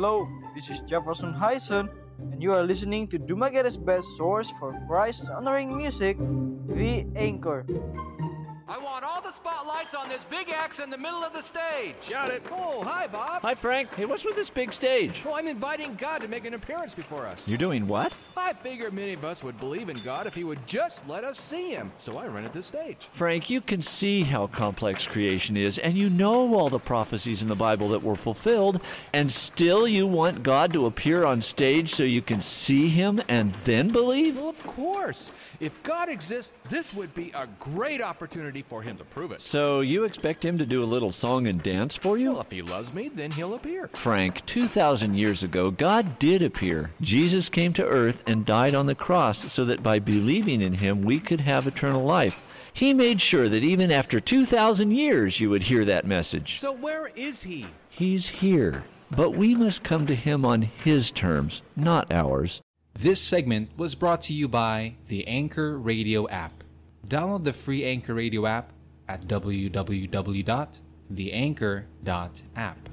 Hello, this is Jefferson Hyson, and you are listening to Dumaguete's best source for Christ-honoring music, The Anchor. I want all the spotlights on this big X in the middle of the stage. Got it. Oh, hi, Bob. Hi, Frank. Hey, what's with this big stage? Oh, I'm inviting God to make an appearance before us. You're doing what? I figured many of us would believe in God if he would just let us see him. So I rented this stage. Frank, you can see how complex creation is, and you know all the prophecies in the Bible that were fulfilled, and still you want God to appear on stage so you can see him and then believe? Well, of course. If God exists, this would be a great opportunity for him to prove it. So you expect him to do a little song and dance for you? Well, if he loves me, then he'll appear. Frank, 2,000 years ago, God did appear. Jesus came to earth and died on the cross so that by believing in him, we could have eternal life. He made sure that even after 2,000 years, you would hear that message. So where is he? He's here, but we must come to him on his terms, not ours. This segment was brought to you by the Anchor Radio app. Download the free Anchor Radio app at www.theanchor.app.